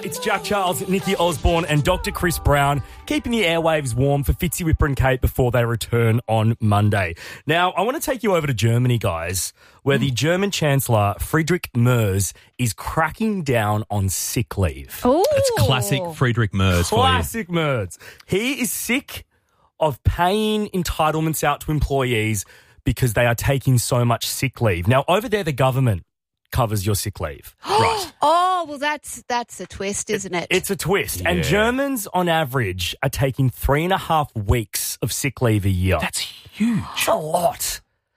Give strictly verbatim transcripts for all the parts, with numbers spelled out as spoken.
It's Jack Charles, Nikki Osborne and Doctor Chris Brown keeping the airwaves warm for Fitzy, Whipper and Kate before they return on Monday. Now, I want to take you over to Germany, guys, where mm. the German Chancellor, Friedrich Merz, is cracking down on sick leave. Ooh. That's classic Friedrich Merz for you. Classic Merz. He is sick of paying entitlements out to employees because they are taking so much sick leave. Now, over there, the government covers your sick leave. Right. Oh, well, that's that's a twist, isn't it? It's a twist. Yeah. And Germans, on average, are taking three and a half weeks of sick leave a year. That's huge. That's a lot.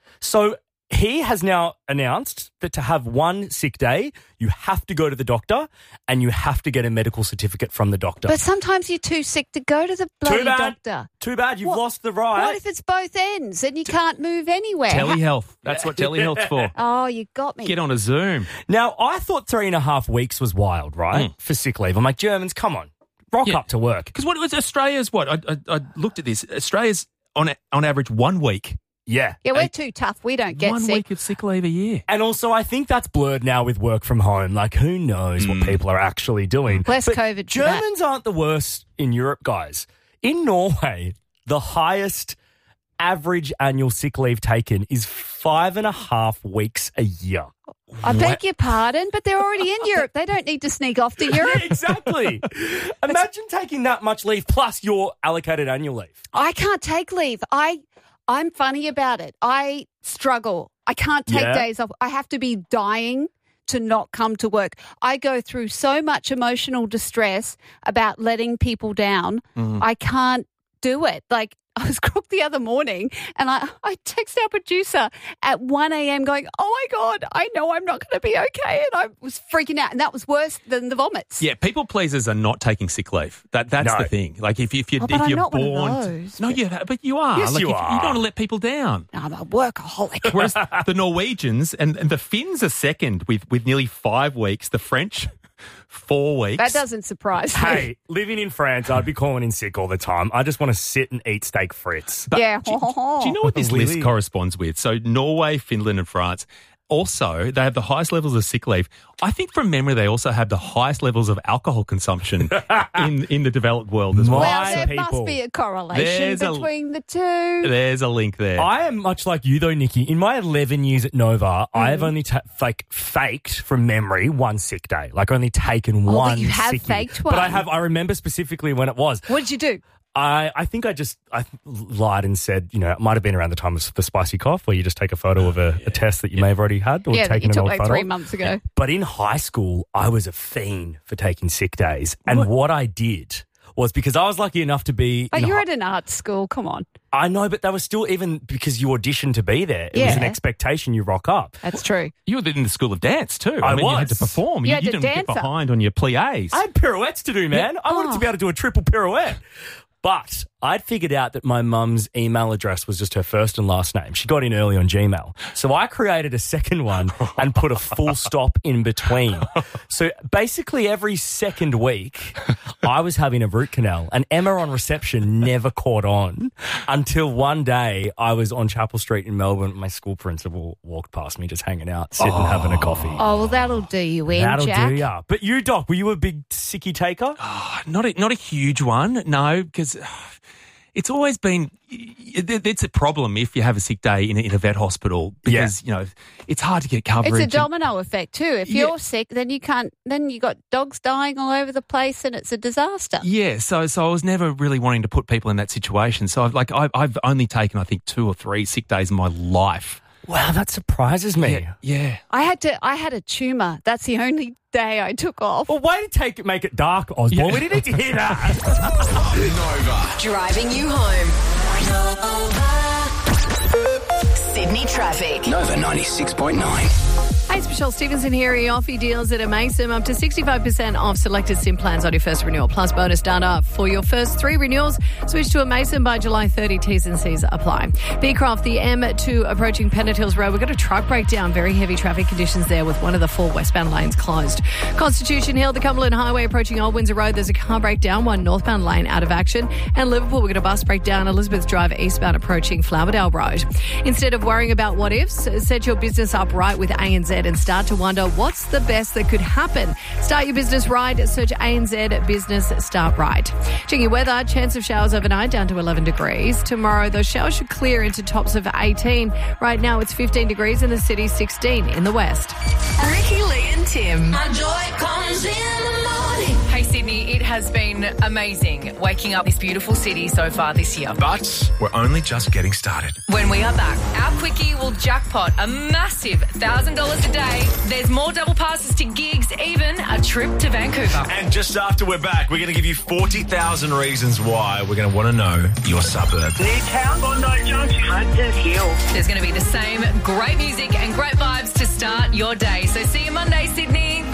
So he has now announced that to have one sick day, you have to go to the doctor and you have to get a medical certificate from the doctor. But sometimes you're too sick to go to the bloody Too bad. doctor. Too bad. You've What- lost the right. What if it's both ends and you can't move anywhere? Telehealth. That's what telehealth's for. Oh, you got me. Get on a Zoom. Now, I thought three and a half weeks was wild, right, Mm. for sick leave. I'm like, Germans, come on. Rock Yeah. up to work. Because what was Australia's what? I, I, I looked at this. Australia's on on average one week. Yeah. Yeah, we're too tough. We don't get one sick. week of sick leave a year. And also, I think that's blurred now with work from home. Like, who knows what people are actually doing? Less But COVID for that. Germans aren't the worst in Europe, guys. In Norway, the highest average annual sick leave taken is five and a half weeks a year. I beg your pardon, but they're already in Europe. They don't need to sneak off to Europe. Yeah, exactly. Imagine taking that much leave plus your allocated annual leave. I can't take leave. I, I'm funny about it. I struggle. I can't take Yeah. days off. I have to be dying to not come to work. I go through so much emotional distress about letting people down. I can't do it. Like, I was crook the other morning and I, I text our producer at one a.m. going, oh, my God, I know I'm not going to be okay. And I was freaking out. And that was worse than the vomits. Yeah, people pleasers are not taking sick leave. That that's No. the thing. Like if if you Oh, if but I'm you're not one of born, those, no, but- yeah, but you are. Yes, like you if, are. You don't want to let people down. I'm a workaholic. Whereas the Norwegians and, and the Finns are second with with nearly five weeks. The French, four weeks. That doesn't surprise me. Hey, living in France, I'd be calling in sick all the time. I just want to sit and eat steak frites. But Yeah. Do, do you know what this Really? list corresponds with? So Norway, Finland and France, also, they have the highest levels of sick leave. I think from memory, they also have the highest levels of alcohol consumption in, in the developed world as well. Well, My there people. must be a correlation There's a- between the two. There's a link there. I am much like you, though, Nikki. In my eleven years at Nova, I have only ta- like faked from memory one sick day. Like only taken Oh, but one. you have sickie. faked but I one. have. I remember specifically when it was. What did you do? I, I think I just I lied and said, you know, it might have been around the time of the spicy cough, where you just take a photo of a, a test that you may have already had or Yeah, that taken you an took old like photo. three of. months ago. But in high school, I was a fiend for taking sick days, and what, I did was because I was lucky enough to be. But in you're hi- at an art school. Come on. I know, but that was still even because you auditioned to be there. It was an Yeah. expectation. You rock up. That's true. You were in the school of dance too. I mean, you had was. to perform. You You, had you to didn't get dance up. behind on your plies. I had pirouettes to do, man. I wanted Oh. to be able to do a triple pirouette. But I'd figured out that my mum's email address was just her first and last name. She got in early on Gmail. So I created a second one and put a full stop in between. So basically every second week, I was having a root canal, and Emma on reception never caught on until one day I was on Chapel Street in Melbourne. My school principal walked past me just hanging out, sitting, having a coffee. Oh, well, that'll do you in, That'll Jack. do ya. But you, Doc, were you a big sicky taker? Not a, not a huge one, no, because it's always been it, it's a problem if you have a sick day in a, in a vet hospital because you know it's hard to get coverage. It's a domino effect too. If Yeah. you're sick, then you can't. Then you got dogs dying all over the place, and it's a disaster. Yeah, so so I was never really wanting to put people in that situation. So I've like I've, I've only taken I think two or three sick days in my life. Wow, that surprises me. Yeah, yeah. I had to. I had a tumor. That's the only day I took off. Well, way to take it, make it dark, Osborne. We didn't need to hear that. Nova. Driving you home. Sydney traffic. Nova ninety-six point nine. Hey, it's Michelle Stevenson here. Eoffy deals at Amaysim up to sixty-five percent off selected SIM plans on your first renewal, plus bonus data for your first three renewals. Switch to Amaysim by July thirtieth. T's and C's apply. Beecroft, the M two approaching Pennant Hills Road. We've got a truck breakdown. Very heavy traffic conditions there with one of the four westbound lanes closed. Constitution Hill, the Cumberland Highway approaching Old Windsor Road. There's a car breakdown, one northbound lane out of action. And Liverpool, we've got a bus breakdown. Elizabeth Drive eastbound approaching Flowerdale Road. Instead of worrying about what ifs, set your business up right with A N Z Z and start to wonder what's the best that could happen. Start your business right. Search A N Z Business Start Right. Checking your weather. Chance of showers overnight down to eleven degrees. Tomorrow, those showers should clear into tops of eighteen. Right now, it's fifteen degrees in the city, sixteen in the west. Ricky, Lee and Tim. My joy comes in the morning. Hey Sydney, it has been amazing waking up this beautiful city so far this year. But we're only just getting started. When we are back, our quickie will jackpot a massive one thousand dollars a day. There's more double passes to gigs, even a trip to Vancouver. And just after we're back, we're going to give you forty thousand reasons why we're going to want to know your suburb. Newtown, Bondi Junction, Hunters Hill. There's going to be the same great music and great vibes to start your day. So see you Monday, Sydney.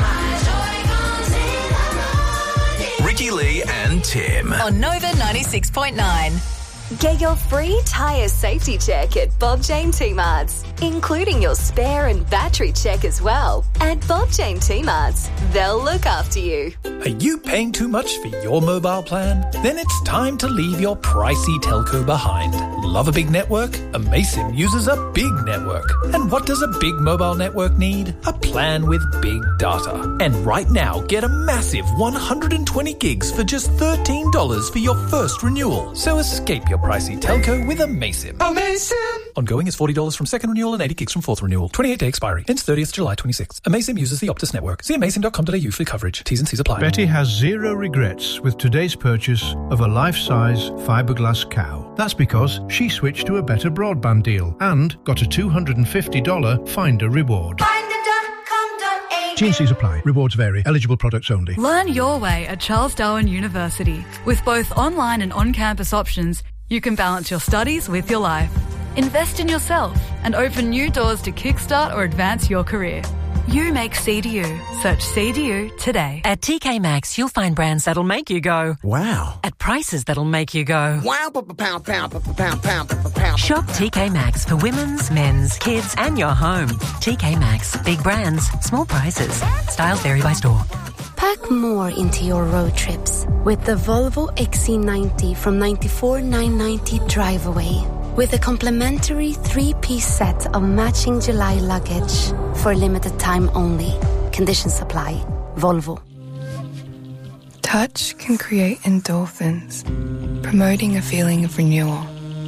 Ricky, Lee and Tim. On Nova ninety-six point nine. Get your free tyre safety check at Bob Jane T-Marts, including your spare and battery check as well. At Bob Jane T-Marts, they'll look after you. Are you paying too much for your mobile plan? Then it's time to leave your pricey telco behind. Love a big network? Amaysim uses a big network. And what does a big mobile network need? A plan with big data. And right now, get a massive one hundred twenty gigs for just thirteen dollars for your first renewal. So escape your pricey telco with Amaysim. Amaysim! Ongoing is forty dollars from second renewal and eighty gigs from fourth renewal. twenty-eight day expiry. Ends thirtieth July twenty-sixth. Amaysim uses the Optus network. See amaysim dot com dot a u for coverage. T's and C's apply. Betty has zero regrets with today's purchase of a life-size fiberglass cow. That's because she switched to a better broadband deal and got a two hundred fifty dollars Finder reward. T and C's apply. Rewards vary. Eligible products only. Learn your way at Charles Darwin University. With both online and on-campus options, you can balance your studies with your life. Invest in yourself and open new doors to kickstart or advance your career. You make C D U. Search C D U today. At T K Maxx, you'll find brands that'll make you go, wow. At prices that'll make you go, wow. Pound, pound, pound, pound, pound, pound. Shop T K Maxx for women's, men's, kids, and your home. T K Maxx. Big brands, small prices. Styles vary by store. Pack more into your road trips with the Volvo X C ninety from ninety-four thousand nine hundred ninety drive away. With a complimentary three-piece set of matching July luggage for limited time only. Conditions apply. Volvo. Touch can create endorphins, promoting a feeling of renewal.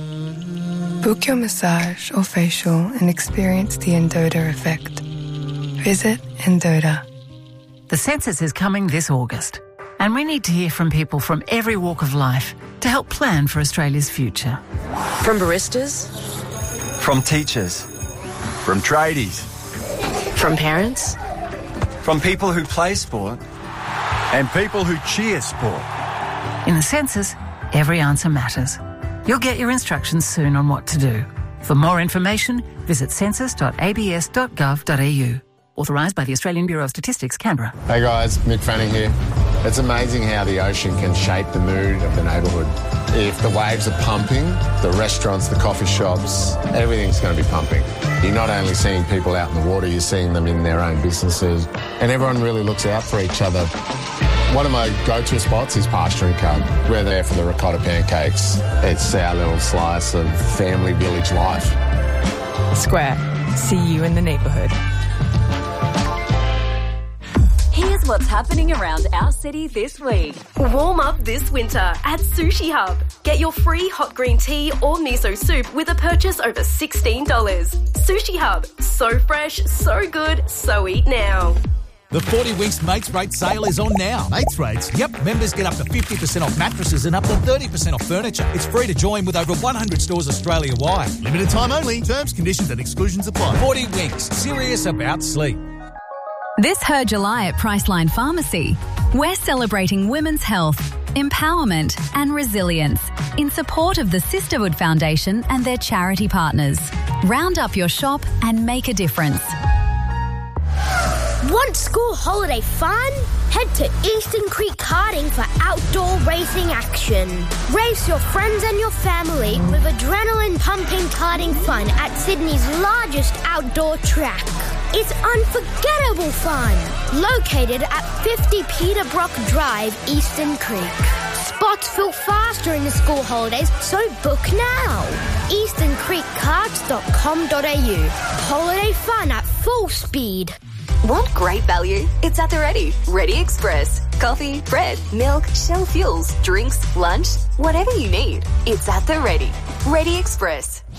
Book your massage or facial and experience the Endota effect. Visit Endota. The census is coming this August, and we need to hear from people from every walk of life to help plan for Australia's future. From baristas, from teachers, from tradies, from parents, from people who play sport, and people who cheer sport. In the census, every answer matters. You'll get your instructions soon on what to do. For more information, visit census dot a b s dot gov dot a u. Authorised by the Australian Bureau of Statistics, Canberra. Hey guys, Mick Fanning here. It's amazing how the ocean can shape the mood of the neighbourhood. If the waves are pumping, the restaurants, the coffee shops, everything's going to be pumping. You're not only seeing people out in the water, you're seeing them in their own businesses, and everyone really looks out for each other. One of my go-to spots is Pasturing Cub. We're there for the ricotta pancakes. It's our little slice of family village life. Square. See you in the neighbourhood. Here's what's happening around our city this week. Warm up this winter at Sushi Hub. Get your free hot green tea or miso soup with a purchase over sixteen dollars. Sushi Hub. So fresh, so good, so eat now. The forty Winks Mates Rate sale is on now. Mates Rates? Yep, members get up to fifty percent off mattresses and up to thirty percent off furniture. It's free to join with over one hundred stores Australia-wide. Limited time only. Terms, conditions and exclusions apply. forty Winks. Serious about sleep. This Her July at Priceline Pharmacy. We're celebrating women's health, empowerment and resilience in support of the Sisterhood Foundation and their charity partners. Round up your shop and make a difference. Want school holiday fun? Head to Eastern Creek Karting for outdoor racing action. Race your friends and your family with adrenaline-pumping karting fun at Sydney's largest outdoor track. It's unforgettable fun. Located at fifty Peterbrook Drive, Eastern Creek. Spots fill fast during the school holidays, so book now. eastern creek karts dot com dot a u. Holiday fun at full speed. Want great value? It's at the Ready. Ready Express. Coffee, bread, milk, Shell fuels, drinks, lunch, whatever you need. It's at the Ready. Ready Express.